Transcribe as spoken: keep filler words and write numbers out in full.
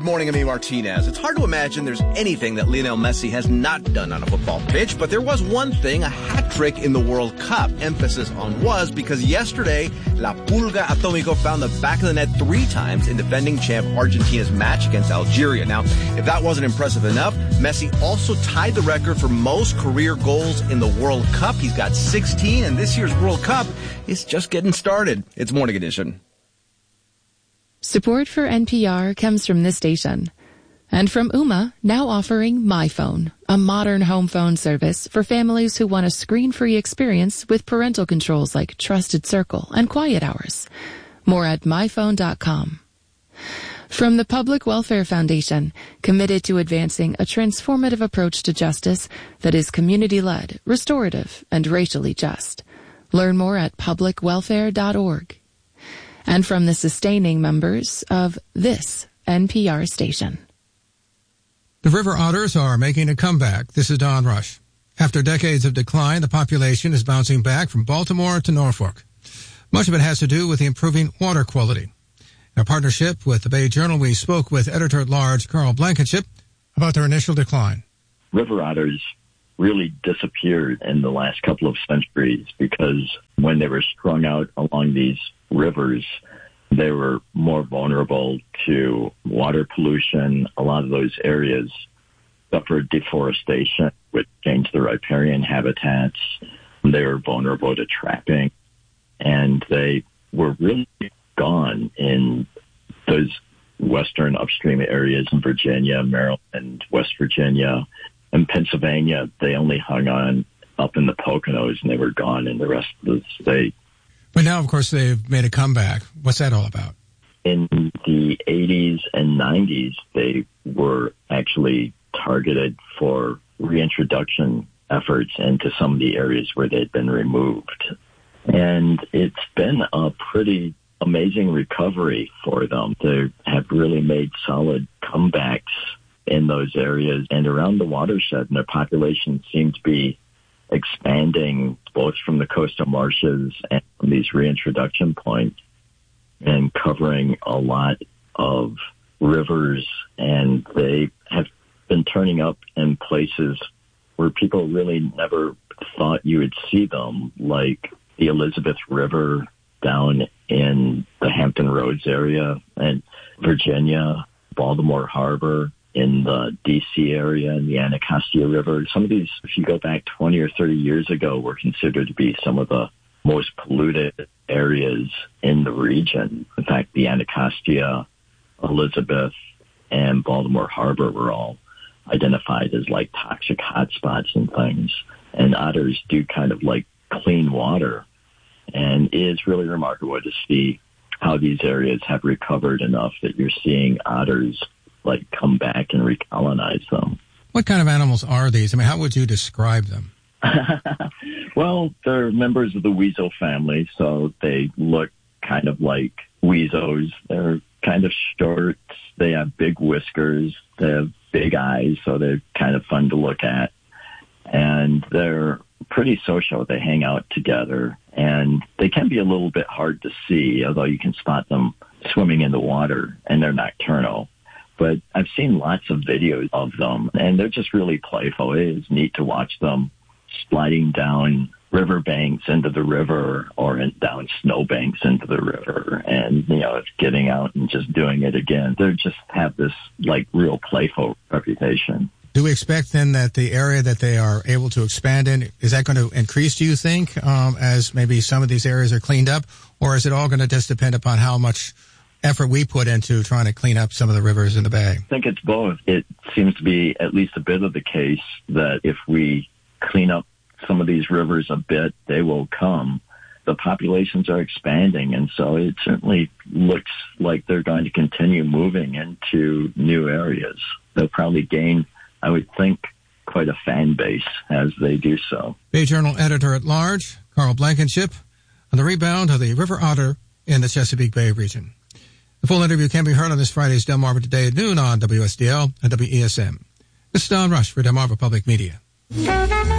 morning, Amy Martinez. It's hard to imagine there's anything that Lionel Messi has not done on a football pitch, but there was one thing, a hat trick in the World Cup. Emphasis on was, because yesterday, La Pulga Atomico found the back of the net three times in defending champ Argentina's match against Algeria. Now, if that wasn't impressive enough, Messi also tied the record for most career goals in the World Cup. He's got sixteen, and this year's World Cup is just getting started. It's Morning Edition. Support for N P R comes from this station and from Ooma, now offering MyPhone, a modern home phone service for families who want a screen-free experience with parental controls like Trusted Circle and Quiet Hours. More at my phone dot com. From the Public Welfare Foundation, committed to advancing a transformative approach to justice that is community-led, restorative, and racially just. Learn more at public welfare dot org. And from the sustaining members of this N P R station. The river otters are making a comeback. This is Don Rush. After decades of decline, the population is bouncing back from Baltimore to Norfolk. Much of it has to do with the improving water quality. In a partnership with the Bay Journal, we spoke with editor-at-large Carl Blankenship about their initial decline. River otters really disappeared in the last couple of centuries because when they were strung out along these rivers, they were more vulnerable to water pollution. A lot of those areas suffered deforestation, which changed their riparian habitats. They were vulnerable to trapping, and they were really gone in those western upstream areas in Virginia, Maryland, West Virginia, and Pennsylvania. They only hung on up in the Poconos, and they were gone in the rest of the state. But now, of course, they've made a comeback. What's that all about? In the eighties and nineties, they were actually targeted for reintroduction efforts into some of the areas where they'd been removed. And it's been a pretty amazing recovery for them. They have really made solid comebacks in those areas and around the watershed, and their population seems to be expanding both from the coastal marshes and from these reintroduction points and covering a lot of rivers. And they have been turning up in places where people really never thought you would see them, like the Elizabeth River down in the Hampton Roads area and Virginia, Baltimore Harbor, in the D C area and the Anacostia River. Some of these, if you go back twenty or thirty years ago, were considered to be some of the most polluted areas in the region. In fact, the Anacostia, Elizabeth, and Baltimore Harbor were all identified as like toxic hotspots and things. And otters do kind of like clean water. And it is really remarkable to see how these areas have recovered enough that you're seeing otters like come back and recolonize them. What kind of animals are these? I mean, how would you describe them? Well, they're members of the weasel family, so they look kind of like weasels. They're kind of short. They have big whiskers. They have big eyes, so they're kind of fun to look at. And they're pretty social. They hang out together, and they can be a little bit hard to see, although you can spot them swimming in the water, and they're nocturnal. But I've seen lots of videos of them, and they're just really playful. It is neat to watch them sliding down riverbanks into the river or in, down snowbanks into the river and, you know, getting out and just doing it again. They just have this, like, real playful reputation. Do we expect, then, that the area that they are able to expand in, is that going to increase, do you think, um, as maybe some of these areas are cleaned up? Or is it all going to just depend upon how much effort we put into trying to clean up some of the rivers in the Bay? I think it's both. It seems to be at least a bit of the case that if we clean up some of these rivers a bit, they will come. The populations are expanding, and so it certainly looks like they're going to continue moving into new areas. They'll probably gain, I would think, quite a fan base as they do so. Bay Journal editor-at-large, Carl Blankenship, on the rebound of the river otter in the Chesapeake Bay region. The full interview can be heard on this Friday's Delmarva Today at noon on W S D L and W E S M. This is Don Rush for Delmarva Public Media.